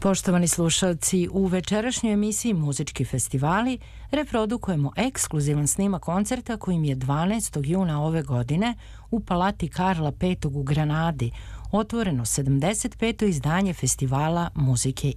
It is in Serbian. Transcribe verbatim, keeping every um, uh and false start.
Poštovani slušalci, u večerašnjoj emisiji Muzički festivali reprodukujemo ekskluzivan snimak koncerta kojim je dvanaestog juna ove godine u Palati Karla petog u Granadi otvoreno sedamdeset peto izdanje festivala muzike